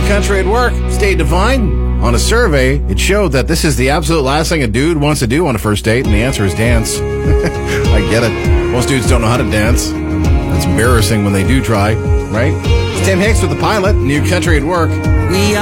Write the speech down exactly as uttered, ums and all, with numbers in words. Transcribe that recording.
Country at Work. Stay divine. On a survey, it showed that this is the absolute last thing a dude wants to do on a first date, and the answer is dance. I get it. Most dudes don't know how to dance. It's embarrassing when they do try, right? It's Tim Hicks with The Pilot, New Country at Work. We